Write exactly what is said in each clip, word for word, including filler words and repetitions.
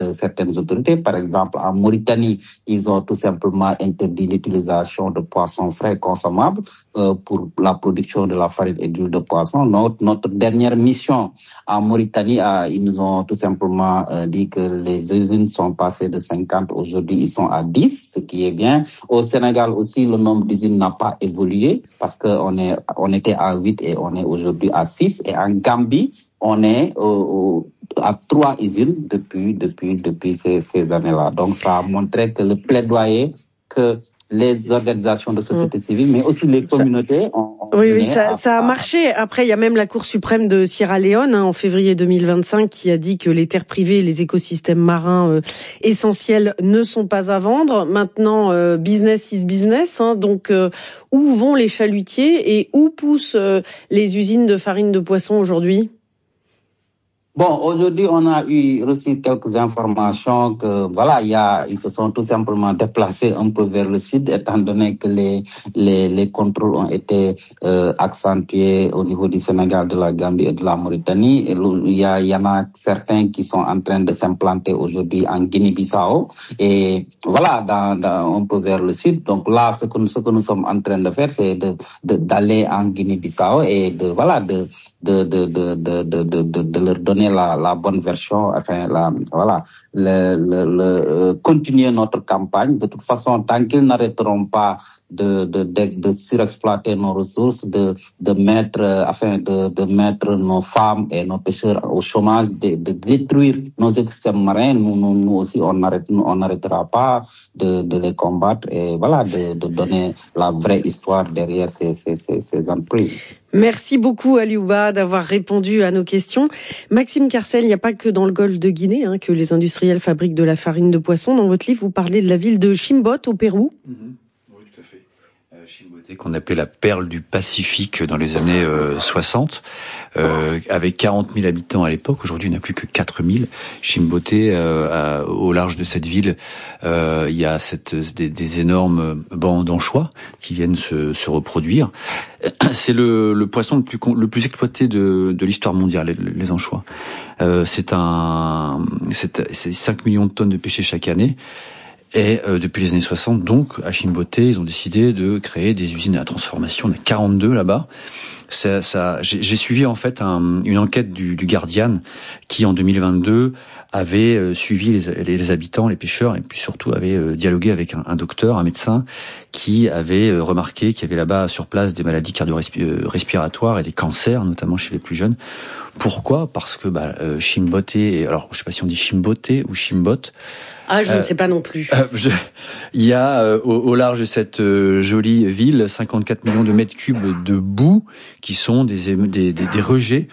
euh, certaines autorités. Par exemple, en Mauritanie, ils ont tout simplement interdit l'utilisation de poissons frais consommables euh, pour la production de la farine et d'huile de poisson. Notre, notre dernière mission en Mauritanie, euh, ils nous ont tout simplement euh, dit que les usines sont passées de cinquante, aujourd'hui ils sont à dix, ce qui est bien. Au Sénégal aussi, le nombre d'usines n'a pas évolué parce qu'on est, on était à huit et on est aujourd'hui à six. Et en Gambie, on est euh, à trois usines depuis depuis depuis ces, ces années-là. Donc ça a montré que le plaidoyer que les organisations de société civile, mais aussi les communautés ont, ont oui, oui, ça, à, ça a marché. Après, il y a même la Cour suprême de Sierra Leone hein, en février deux mille vingt-cinq qui a dit que les terres privées et les écosystèmes marins euh, essentiels ne sont pas à vendre. Maintenant, euh, business is business. Hein, donc, euh, où vont les chalutiers et où poussent euh, les usines de farine de poisson aujourd'hui ? Bon, aujourd'hui, on a eu reçu quelques informations que, voilà, il y a, ils se sont tout simplement déplacés un peu vers le sud, étant donné que les, les, les contrôles ont été euh, accentués au niveau du Sénégal, de la Gambie et de la Mauritanie. Et il y a, il y en a certains qui sont en train de s'implanter aujourd'hui en Guinée-Bissau. Et voilà, dans, dans, un peu vers le sud. Donc là, ce que nous, ce que nous sommes en train de faire, c'est de, de, d'aller en Guinée-Bissau et de, voilà, de, de, de, de, de, de, de, de, de leur donner La, la bonne version, enfin, la, voilà, le, le, le, euh, continuer notre campagne. De toute façon, tant qu'ils n'arrêteront pas de, de, de, de surexploiter nos ressources, de, de mettre, euh, enfin, de, de mettre nos femmes et nos pêcheurs au chômage, de, de détruire nos écosystèmes marins, nous, nous, nous aussi, on n'arrête, on n'arrêtera pas de, de les combattre et voilà, de, de donner la vraie histoire derrière ces, ces, ces, ces entreprises. Merci beaucoup Aliouba d'avoir répondu à nos questions. Maxime Carcel, il n'y a pas que dans le golfe de Guinée hein, que les industriels fabriquent de la farine de poisson. Dans votre livre, vous parlez de la ville de Chimbote au Pérou. Mmh. Oui, tout à fait. Euh, Chimbote, qu'on appelait la perle du Pacifique dans les années euh, soixante, euh, avec quarante mille habitants à l'époque. Aujourd'hui, il n'y en a plus que quatre mille. Chimbote, euh, à, au large de cette ville, euh, il y a cette, des, des énormes bancs d'anchois qui viennent se, se reproduire. C'est le, le poisson le plus, le plus exploité de, de l'histoire mondiale, les, les anchois. Euh, c'est un, c'est, c'est cinq millions de tonnes de pêchés chaque année. Et euh, depuis les années soixante, donc, à Chimbote, ils ont décidé de créer des usines à transformation. On a quarante-deux là-bas. Ça, ça, j'ai, j'ai suivi en fait un, une enquête du, du Guardian qui, en deux mille vingt-deux, avait euh, suivi les, les habitants, les pêcheurs, et puis surtout avait euh, dialogué avec un, un docteur, un médecin, qui avait euh, remarqué qu'il y avait là-bas sur place des maladies cardio-respiratoires et des cancers, notamment chez les plus jeunes. Pourquoi ? Parce que bah, euh, Chimbote, alors je sais pas si on dit Chimbote ou Chimbote. Ah, je euh, ne sais pas non plus. Euh, je, il y a euh, au, au large de cette euh, jolie ville cinquante-quatre millions de mètres cubes de boue qui sont des, des, des, des rejets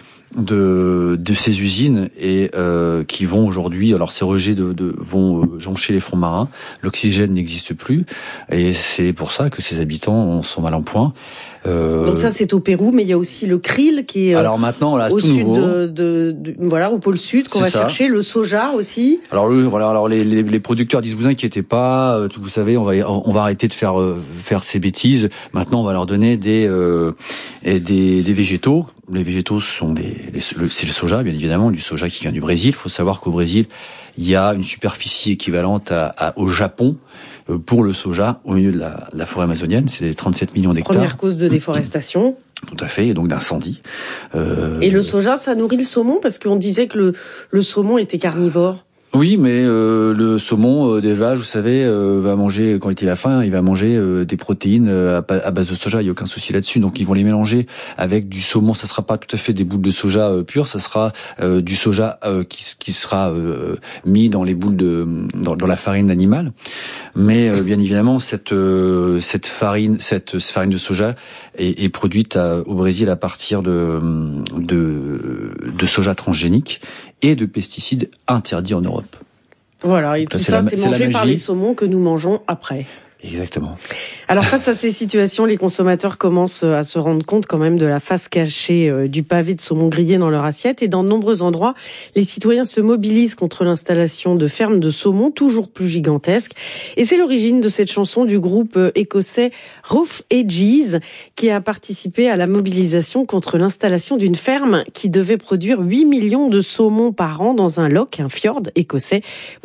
de, de ces usines et euh, qui vont aujourd'hui, alors ces rejets de, de, vont euh, joncher les fonds marins. L'oxygène n'existe plus et c'est pour ça que ces habitants sont mal en point. Euh, Donc ça c'est au Pérou, mais il y a aussi le krill qui est alors maintenant, là, au tout sud nouveau. De, de, de voilà au pôle sud qu'on c'est va ça. chercher, le soja aussi. Alors le voilà, alors les, les, les producteurs disent vous inquiétez pas, euh, vous savez on va on va arrêter de faire euh, faire ces bêtises. Maintenant on va leur donner des euh, des, des végétaux. Les végétaux sont des, des le, c'est le soja bien évidemment, du soja qui vient du Brésil. Il faut savoir qu'au Brésil il y a une superficie équivalente à, à au Japon pour le soja au milieu de la, de la forêt amazonienne, c'est trente-sept millions d'hectares. Première cause de déforestation. Tout à fait, et donc d'incendie. Euh... Et le soja, ça nourrit le saumon parce qu'on disait que le, le saumon était carnivore. Oui, mais euh, le saumon euh, d'élevage, vous savez, euh, va manger, quand il a faim, il va manger euh, des protéines euh, à, à base de soja, il n'y a aucun souci là-dessus. Donc ils vont les mélanger avec du saumon, ça sera pas tout à fait des boules de soja euh, pures, ça sera euh, du soja euh, qui, qui sera euh, mis dans les boules de dans, dans la farine animale. Mais euh, bien évidemment, cette euh, cette farine, cette, cette farine de soja est, est produite à, au Brésil à partir de, de de soja transgénique et de pesticides interdits en Europe. Voilà, et donc tout ça, c'est, c'est mangé par les saumons que nous mangeons après. Exactement. Alors face à ces situations, les consommateurs commencent à se rendre compte quand même de la face cachée du pavé de saumon grillé dans leur assiette. Et dans de nombreux endroits, les citoyens se mobilisent contre l'installation de fermes de saumon toujours plus gigantesques. Et c'est l'origine de cette chanson du groupe écossais Rough Edges qui a participé à la mobilisation contre l'installation d'une ferme qui devait produire huit millions de saumons par an dans un loch, un fjord écossais.